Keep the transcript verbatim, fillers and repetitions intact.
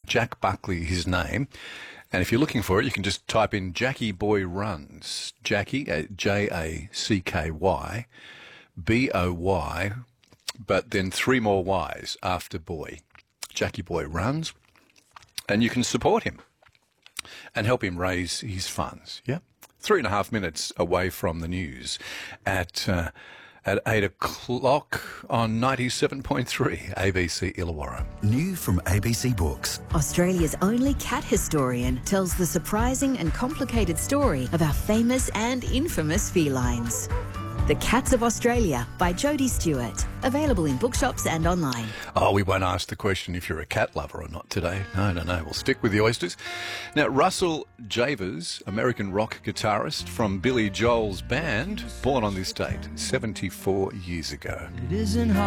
Jack Buckley, his name. And if you're looking for it, you can just type in Jackie Boy Runs. Jackie, uh, J A C K Y, B O Y, but then three more Y's after boy. Jackie Boy Runs. And you can support him and help him raise his funds. Yeah, three and a half minutes away from the news at uh, at eight o'clock on ninety-seven point three A B C Illawarra. New from A B C Books. Australia's only cat historian tells the surprising and complicated story of our famous and infamous felines. The Cats of Australia by Jodie Stewart. Available in bookshops and online. Oh, we won't ask the question if you're a cat lover or not today. No, no, no. We'll stick with the oysters. Now, Russell Javers, American rock guitarist from Billy Joel's band, born on this date, seventy-four years ago. It isn't hard.